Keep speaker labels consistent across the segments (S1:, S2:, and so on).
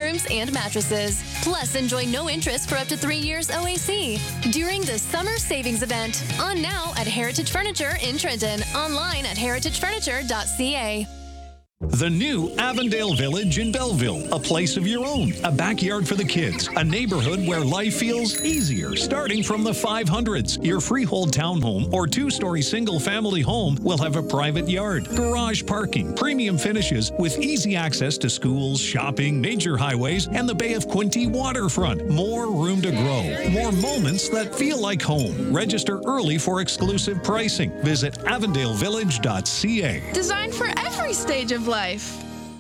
S1: bathrooms, and mattresses. Plus, enjoy no interest for up to 3 years OAC during the Summer Savings Event. On now at Heritage Furniture in Trenton. Online at heritagefurniture.ca.
S2: The new Avondale Village in Belleville, a place of your own, a backyard for the kids, a neighborhood where life feels easier, starting from the 500s. Your freehold townhome or two-story single-family home will have a private yard, garage parking, premium finishes with easy access to schools, shopping, major highways, and the Bay of Quinte waterfront. More room to grow, more moments that feel like home. Register early for exclusive pricing. Visit avondalevillage.ca.
S3: Designed for every stage of life.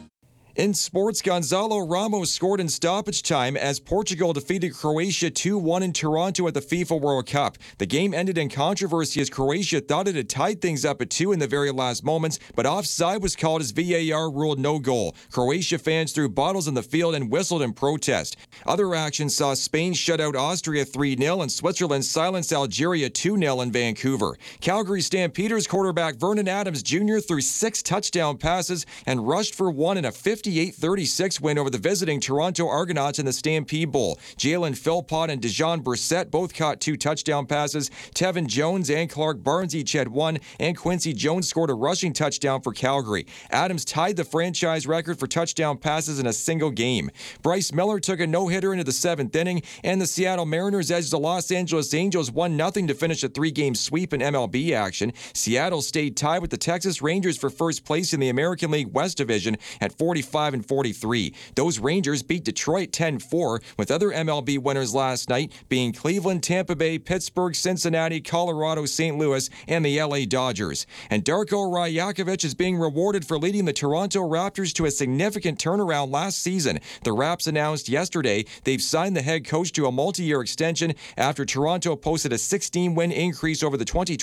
S4: In sports, Gonzalo Ramos scored in stoppage time as Portugal defeated Croatia 2-1 in Toronto at the FIFA World Cup. The game ended in controversy as Croatia thought it had tied things up at 2 in the very last moments, but offside was called as VAR ruled no goal. Croatia fans threw bottles in the field and whistled in protest. Other action saw Spain shut out Austria 3-0 and Switzerland silence Algeria 2-0 in Vancouver. Calgary Stampeders quarterback Vernon Adams Jr. threw 6 touchdown passes and rushed for one in a 58-36 win over the visiting Toronto Argonauts in the Stampede Bowl. Jalen Philpott and Dejon Brissett both caught 2 touchdown passes. Tevin Jones and Clark Barnes each had 1, and Quincy Jones scored a rushing touchdown for Calgary. Adams tied the franchise record for touchdown passes in a single game. Bryce Miller took a no-hitter into the 7th inning, and the Seattle Mariners edged the Los Angeles Angels 1-0 to finish a 3-game sweep in MLB action. Seattle stayed tied with the Texas Rangers for first place in the American League West Division at 45-43. Those Rangers beat Detroit 10-4, with other MLB winners last night being Cleveland, Tampa Bay, Pittsburgh, Cincinnati, Colorado, St. Louis, and the LA Dodgers. And Darko Rajakovic is being rewarded for leading the Toronto Raptors to a significant turnaround last season. The Raps announced yesterday they've signed the head coach to a multi-year extension after Toronto posted a 16-win increase over the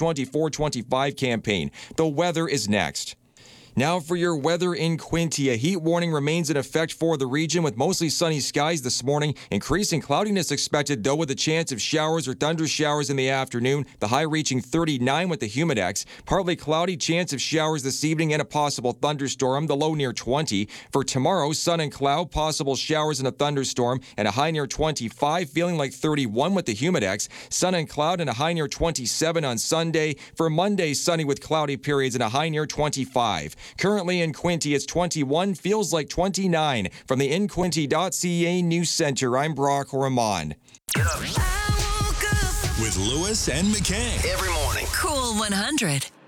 S4: 2024-25 campaign. The weather is next. Now for your weather in Quinte. A heat warning remains in effect for the region with mostly sunny skies this morning. Increasing cloudiness expected, though, with a chance of showers or thunder showers in the afternoon. The high reaching 39 with the humidex. Partly cloudy, chance of showers this evening and a possible thunderstorm. The low near 20. For tomorrow, sun and cloud, possible showers and a thunderstorm, and a high near 25, feeling like 31 with the humidex. Sun and cloud and a high near 27 on Sunday. For Monday, sunny with cloudy periods and a high near 25. Currently in Quinte, it's 21, feels like 29. From the InQuinte.ca News Center, I'm Brock Ramon.
S5: With Lewis and McKay.
S6: Every morning.
S5: Cool 100.